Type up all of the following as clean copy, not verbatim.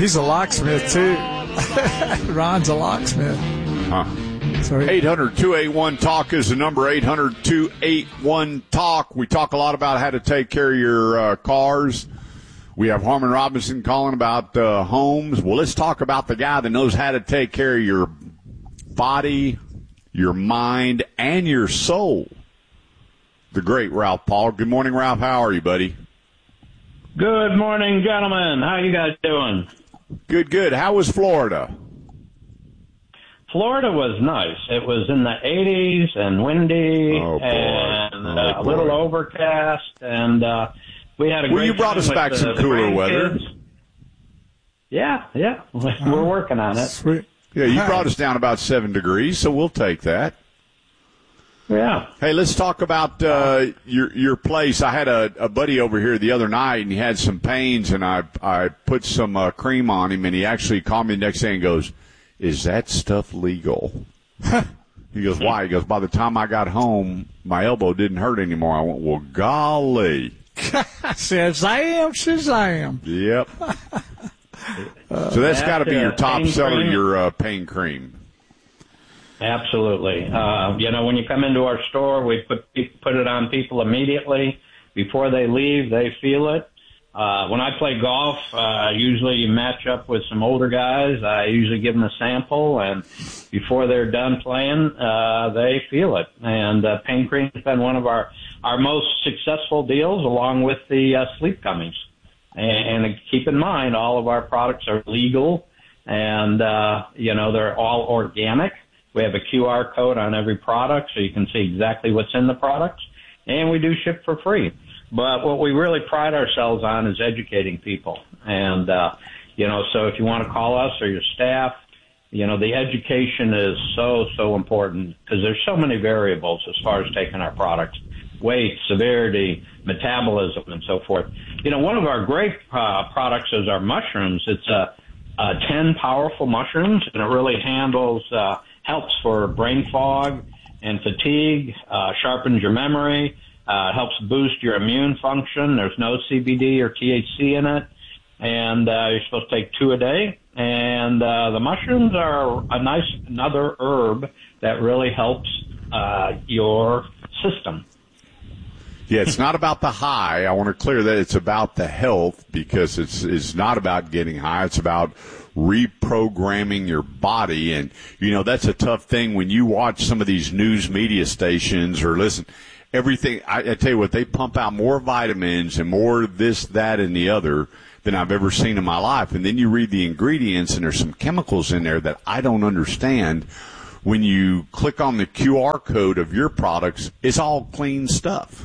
He's a locksmith, too. Ron's a locksmith. Huh. 800-281-TALK is the number, 800-281-TALK. We talk a lot about how to take care of your cars. We have Harmon Robinson calling about homes. Well, let's talk about the guy that knows how to take care of your body, your mind, and your soul. The great Ralph Paul. Good morning, Ralph. How are you, buddy? Good morning, gentlemen. How you guys doing? Good, good. How was Florida? Florida was nice. It was in the 80s and windy and a little overcast, and we had a great you brought us back some cooler weather. Yeah. We're working on it. Sweet. Yeah, you brought us down about 7 degrees, so we'll take that. Yeah. Hey, let's talk about your place. I had a buddy over here the other night, and he had some pains, and I put some cream on him, and he actually called me the next day and goes, "Is that stuff legal?" He goes, "Why?" He goes, "By the time I got home, my elbow didn't hurt anymore." I went, "Well, golly." Shazam. Yep. So that's got to be your top seller, your pain cream. Absolutely. When you come into our store, we put it on people immediately. Before they leave, they feel it. When I play golf, usually you match up with some older guys. I usually give them a sample, and before they're done playing, they feel it. And pain cream has been one of our most successful deals, along with the sleep gummies. And keep in mind, all of our products are legal, and they're all organic. We have a QR code on every product, so you can see exactly what's in the products, and we do ship for free. But what we really pride ourselves on is educating people. And, so if you want to call us or your staff, the education is so important because there's so many variables as far as taking our products, weight, severity, metabolism, and so forth. One of our great products is our mushrooms. It's 10 powerful mushrooms, and it really helps for brain fog and fatigue, sharpens your memory, helps boost your immune function. There's no CBD or THC in it, and you're supposed to take 2 a day. And the mushrooms are another herb that really helps your system. Yeah, it's not about the high. I want to clear that it's about the health, because it's not about getting high. It's about reprogramming your body. And, that's a tough thing when you watch some of these news media stations or listen. Everything, I tell you what, they pump out more vitamins and more this, that, and the other than I've ever seen in my life. And then you read the ingredients, and there's some chemicals in there that I don't understand. When you click on the QR code of your products, it's all clean stuff.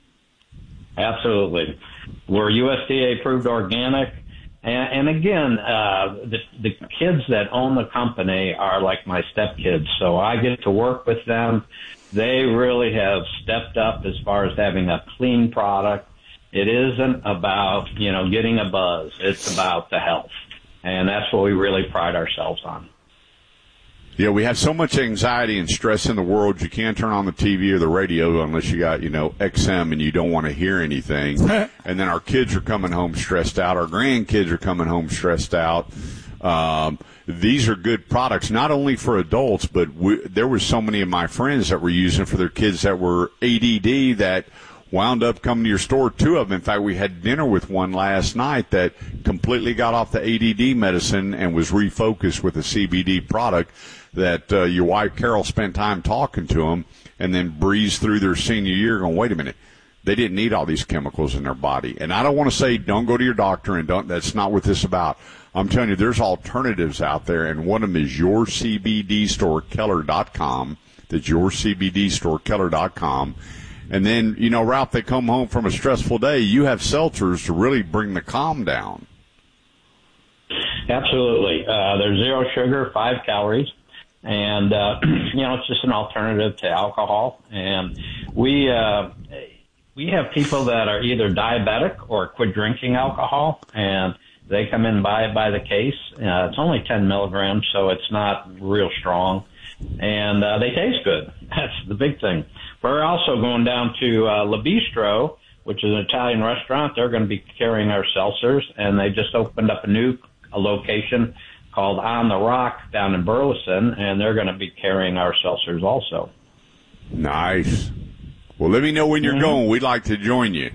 Absolutely. We're USDA approved organic. And again, the kids that own the company are like my stepkids, so I get to work with them. They really have stepped up as far as having a clean product. It isn't about, getting a buzz. It's about the health. And that's what we really pride ourselves on. Yeah, we have so much anxiety and stress in the world, you can't turn on the TV or the radio unless you got, XM and you don't want to hear anything. And then our kids are coming home stressed out. Our grandkids are coming home stressed out. These are good products, not only for adults, but there were so many of my friends that were using for their kids that were ADD that wound up coming to your store. 2 of them. In fact, we had dinner with one last night that completely got off the ADD medicine and was refocused with a CBD product that your wife, Carol, spent time talking to them and then breezed through their senior year going, wait a minute, they didn't need all these chemicals in their body. And I don't want to say don't go to your doctor, and that's not what this is about. I'm telling you, there's alternatives out there, and one of them is yourcbdstorekeller.com. That's yourcbdstorekeller.com. And then, Ralph, they come home from a stressful day. You have seltzers to really bring the calm down. Absolutely. They're 0 sugar, 5 calories. And, it's just an alternative to alcohol. And we have people that are either diabetic or quit drinking alcohol, and they come in and buy it by the case. It's only 10 milligrams, so it's not real strong. And they taste good. That's the big thing. We're also going down to La Bistro, which is an Italian restaurant. They're going to be carrying our seltzers, and they just opened up a new a location called On the Rock down in Burleson, and they're going to be carrying our seltzers also. Nice. Well, let me know when you're going. We'd like to join you.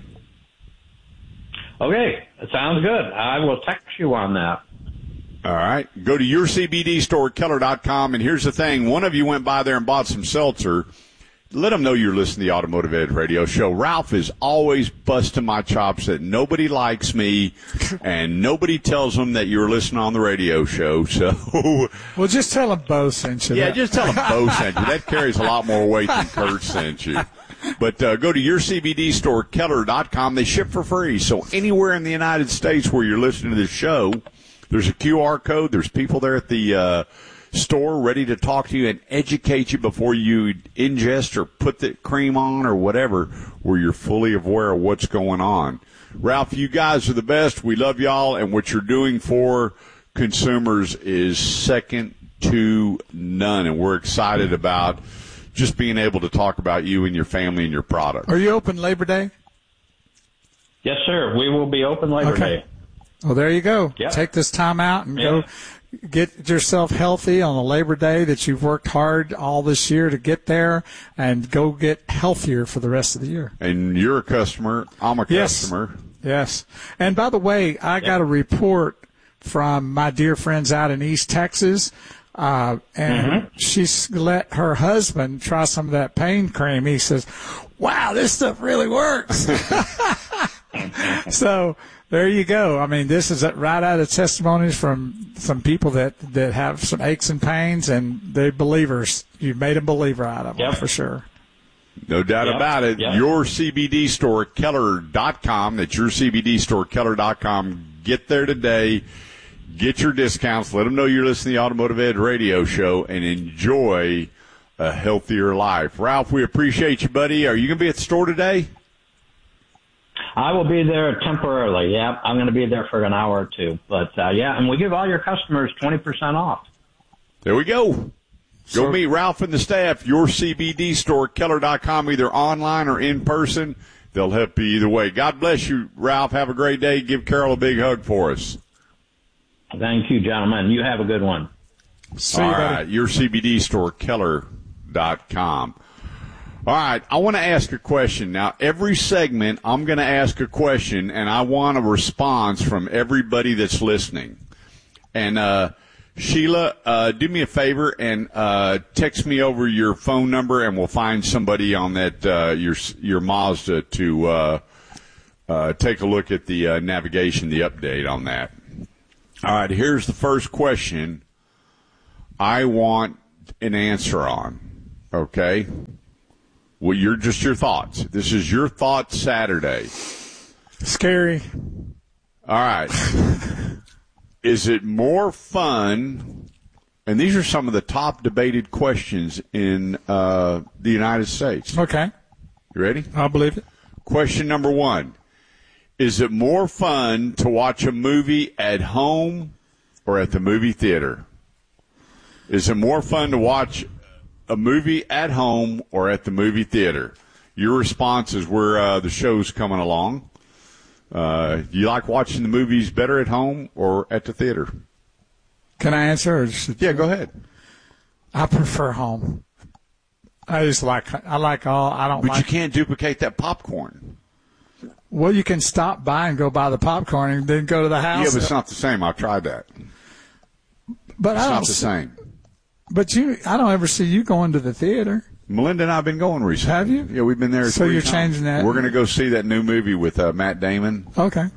Okay, that sounds good. I will text you on that. All right. Go to your CBD store, Keller.com, and here's the thing. One of you went by there and bought some seltzer. Let them know you're listening to the Automotive Edge Radio Show. Ralph is always busting my chops that nobody likes me and nobody tells them that you're listening on the radio show. So, well, just tell them Bo sent you. Yeah, just tell them Bo sent you. That carries a lot more weight than Kurt sent you. But go to your CBD store, Keller.com. They ship for free. So anywhere in the United States where you're listening to this show, there's a QR code. There's people there at the store ready to talk to you and educate you before you ingest or put the cream on or whatever, where you're fully aware of what's going on. Ralph, you guys are the best. We love y'all, and what you're doing for consumers is second to none, and we're excited about just being able to talk about you and your family and your product. Are you open Labor Day? Yes, sir. We will be open Labor Day. Well, there you go. Yep. Take this time out and go get yourself healthy on the Labor Day that you've worked hard all this year to get there, and go get healthier for the rest of the year. And you're a customer. I'm a customer. Yes. And by the way, I got a report from my dear friends out in East Texas, and she's let her husband try some of that pain cream. He says, wow, this stuff really works. So there you go. I mean, this is right out of testimonies from some people that have some aches and pains, and they're believers. You've made a believer out of them for sure. No doubt about it. Yep. Your CBD store, Keller.com. That's your CBD store, Keller.com. Get there today. Get your discounts. Let them know you're listening to the Automotive Ed Radio Show, and enjoy a healthier life. Ralph, we appreciate you, buddy. Are you going to be at the store today? I will be there temporarily. Yeah, I'm going to be there for an hour or two. But, and we give all your customers 20% off. There we go. Go meet Ralph and the staff. Your CBD store, Keller.com, either online or in person. They'll help you either way. God bless you, Ralph. Have a great day. Give Carol a big hug for us. Thank you, gentlemen. You have a good one. See you, buddy. All right, your CBD store, Keller.com. All right, I want to ask a question. Now, every segment, I'm going to ask a question, and I want a response from everybody that's listening. And Sheila, do me a favor and text me over your phone number, and we'll find somebody on that your Mazda to take a look at the navigation, the update on that. All right, here's the first question I want an answer on, okay? Well, your thoughts. This is your thoughts Saturday. Scary. All right. Is it more fun, and these are some of the top debated questions in the United States. Okay. You ready? I believe it. Question number 1. Is it more fun to watch a movie at home or at the movie theater? Is it more fun to watch a movie at home or at the movie theater? Your response is where the show's coming along. Do you like watching the movies better at home or at the theater? Can I answer? Yeah, go ahead. I prefer home. I like all. I don't But like. you can't duplicate that popcorn. Well, you can stop by and go buy the popcorn and then go to the house. Yeah, but it's not the same. I've tried that. But It's I don't not the same. But I don't ever see you going to the theater. Melinda and I have been going recently. Have you? Yeah, we've been there. So 3 you're times. changing that? We're going to go see that new movie with Matt Damon. Okay.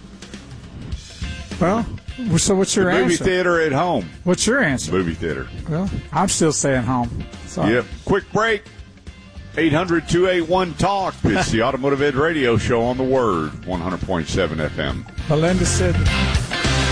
Well, so what's your Movie answer? theater at home. What's your answer? Movie theater. Well, I'm still staying home. Sorry. Yep. Quick break. 800-281-TALK. It's the Automotive Ed Radio Show on the Word. 100.7 FM. Melinda said.